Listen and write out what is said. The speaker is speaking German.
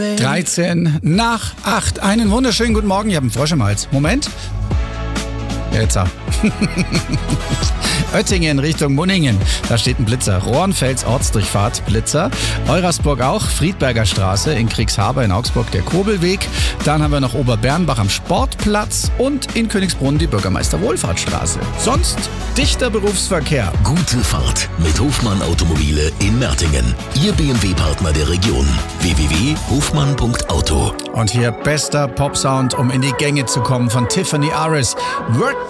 13 nach 8. Einen wunderschönen guten Morgen. Ich habe einen Frosch im Hals. Moment. Jetzt. Oettingen Richtung Munningen. Da steht ein Blitzer. Rohrenfels Ortsdurchfahrt Blitzer. Eurasburg auch. Friedberger Straße in Kriegshaber in Augsburg der Kobelweg. Dann haben wir noch Oberbernbach am Sportplatz und in Königsbrunn die Bürgermeister-Wohlfahrtsstraße. Sonst dichter Berufsverkehr. Gute Fahrt mit Hofmann Automobile in Mertingen. Ihr BMW-Partner der Region. www.hofmann.auto. Und hier bester Popsound, um in die Gänge zu kommen von Tiffany Aris. Work